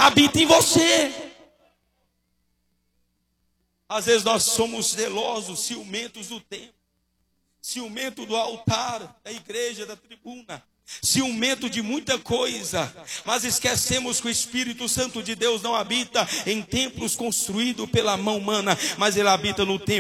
habita em você. Às vezes nós somos zelosos, ciumentos do templo, ciumento do altar, da igreja, da tribuna, ciumento de muita coisa, mas esquecemos que o Espírito Santo de Deus não habita em templos construídos pela mão humana, mas ele habita no templo